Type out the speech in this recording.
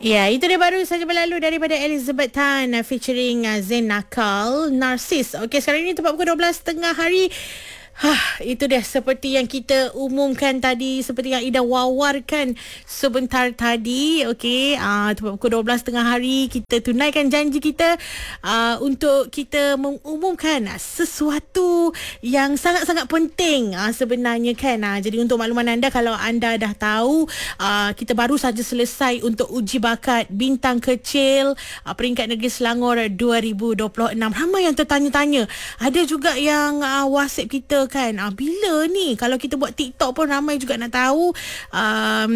Ya, itu dia baru saja berlalu daripada Elizabeth Tan featuring Zain Nakal, Narcis. Okey, sekarang ini tepat pukul 12 tengah hari. Itu dia seperti yang kita umumkan tadi, seperti yang Ida wawarkan sebentar tadi. Okey, tepat pukul 12 tengah hari kita tunaikan janji kita untuk kita mengumumkan sesuatu yang sangat-sangat penting sebenarnya kan. Jadi untuk makluman anda, kalau anda dah tahu, kita baru saja selesai untuk uji bakat bintang kecil peringkat negeri Selangor 2026. Ramai yang tertanya-tanya. Ada juga yang WhatsApp kita kan, bila ni, kalau kita buat TikTok pun ramai juga nak tahu